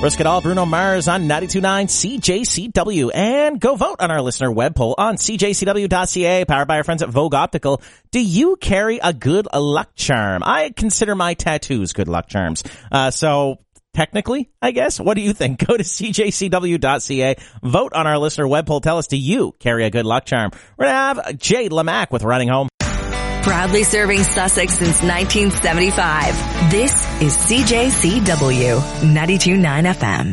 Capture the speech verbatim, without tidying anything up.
Risk It All, Bruno Mars on ninety-two point nine C J C W. And go vote on our listener web poll on C J C W dot C A, powered by our friends at Vogue Optical. Do you carry a good luck charm? I consider my tattoos good luck charms. Uh, so technically, I guess. What do you think? Go to C J C W dot C A. Vote on our listener web poll. Tell us, do you carry a good luck charm? We're going to have Jade Lamack with Running Home. Proudly serving Sussex since nineteen seventy-five. This is C J C W ninety-two point nine F M.